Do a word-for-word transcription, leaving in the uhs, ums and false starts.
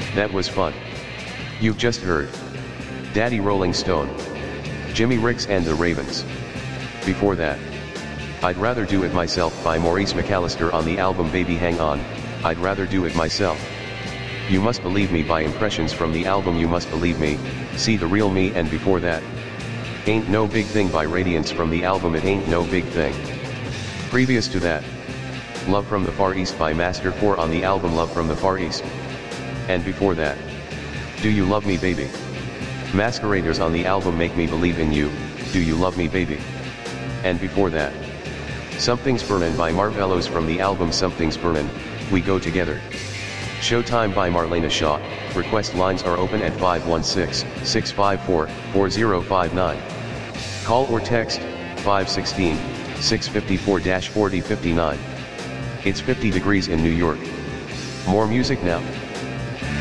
That was fun. You've just heard Daddy Rolling Stone, Jimmy Ricks and the Ravens. Before that, I'd Rather Do It Myself by Maurice McAllister on the album Baby Hang On, I'd Rather Do It Myself. You Must Believe Me by Impressions from the album You Must Believe Me, See the Real Me, and before that, Ain't No Big Thing by Radiance from the album It Ain't No Big Thing. Previous to that, Love from the Far East by Master four on the album Love from the Far East. And before that, Do You Love Me Baby? Masqueraders on the album Make Me Believe in You, Do You Love Me Baby? And before that, Something's Burnin' by Marvelous from the album Something's Burnin', We Go Together. Showtime by Marlena Shaw. Request lines are open at five one six, six five four, four zero five nine. Call or text five one six, six five four, four zero five nine. It's fifty degrees in New York. More music now.